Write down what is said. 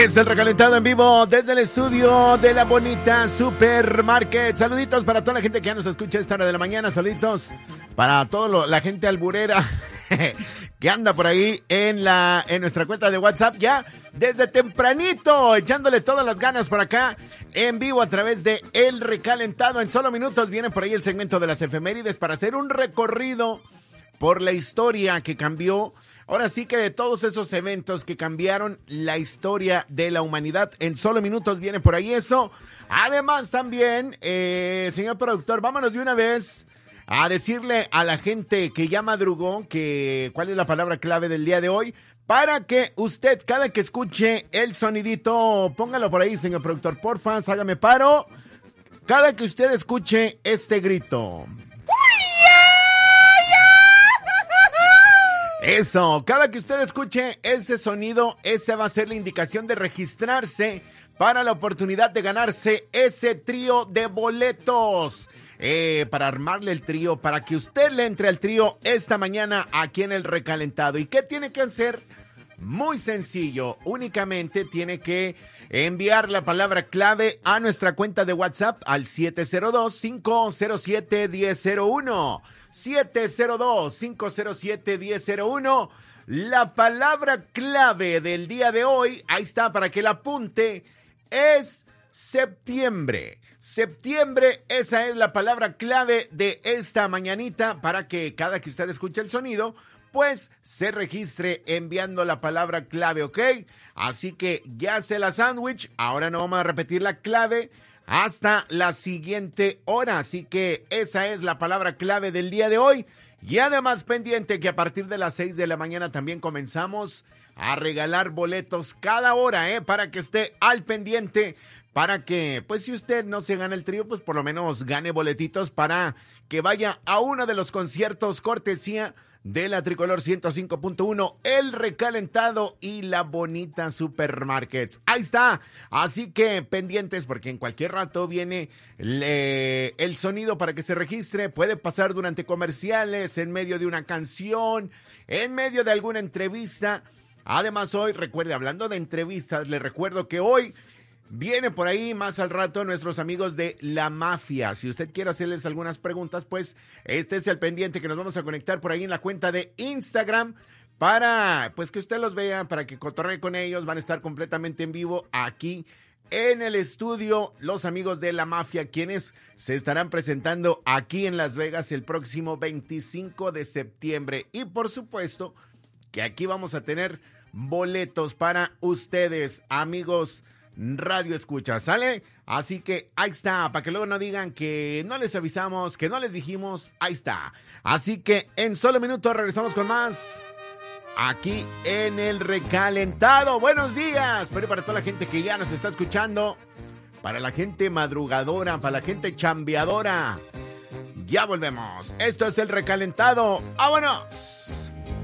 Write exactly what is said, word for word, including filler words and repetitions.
Es el recalentado en vivo desde el estudio de la bonita Supermarket. Saluditos para toda la gente que ya nos escucha a esta hora de la mañana. Saluditos para toda la gente alburera que anda por ahí en la en nuestra cuenta de WhatsApp ya desde tempranito, echándole todas las ganas por acá en vivo a través de El Recalentado. En solo minutos viene por ahí el segmento de las efemérides para hacer un recorrido por la historia que cambió. Ahora sí que de todos esos eventos que cambiaron la historia de la humanidad, en solo minutos viene por ahí eso. Además también, eh, señor productor, vámonos de una vez a decirle a la gente que ya madrugó que cuál es la palabra clave del día de hoy, para que usted cada que escuche el sonidito, póngalo por ahí, señor productor, porfa, hágame paro, cada que usted escuche este grito. Eso, cada que usted escuche ese sonido, esa va a ser la indicación de registrarse para la oportunidad de ganarse ese trío de boletos. Eh, para armarle el trío, para que usted le entre al trío esta mañana aquí en El Recalentado. ¿Y qué tiene que hacer? Muy sencillo, únicamente tiene que enviar la palabra clave a nuestra cuenta de WhatsApp al siete cero dos, cinco cero siete, uno cero cero uno. siete cero dos, cinco cero siete, uno cero cero uno. La palabra clave del día de hoy, ahí está para que la apunte, es septiembre. Septiembre, esa es la palabra clave de esta mañanita para que cada que usted escuche el sonido, pues se registre enviando la palabra clave, ¿ok? Así que ya se la sándwich, ahora no vamos a repetir la clave hasta la siguiente hora, así que esa es la palabra clave del día de hoy. Y además pendiente que a partir de las seis de la mañana también comenzamos a regalar boletos cada hora, ¿eh? Para que esté al pendiente, para que, pues si usted no se gana el trío, pues por lo menos gane boletitos para que vaya a uno de los conciertos cortesía de la Tricolor ciento cinco punto uno, El Recalentado y la bonita Supermarkets. Ahí está. Así que pendientes porque en cualquier rato viene le, el sonido para que se registre. Puede pasar durante comerciales, en medio de una canción, en medio de alguna entrevista. Además hoy, recuerde, hablando de entrevistas, le recuerdo que hoy viene por ahí más al rato nuestros amigos de La Mafia. Si usted quiere hacerles algunas preguntas, pues este es el pendiente que nos vamos a conectar por ahí en la cuenta de Instagram para pues que usted los vea, para que cotorree con ellos. Van a estar completamente en vivo aquí en el estudio los amigos de La Mafia, quienes se estarán presentando aquí en Las Vegas el próximo veinticinco de septiembre. Y por supuesto que aquí vamos a tener boletos para ustedes, amigos Radio Escucha, ¿sale? Así que ahí está, para que luego no digan que no les avisamos, que no les dijimos, ahí está. Así que en solo minutos regresamos con más aquí en El Recalentado. Buenos días, pero para toda la gente que ya nos está escuchando, para la gente madrugadora, para la gente chambeadora, ya volvemos. Esto es El Recalentado. ¡Vámonos!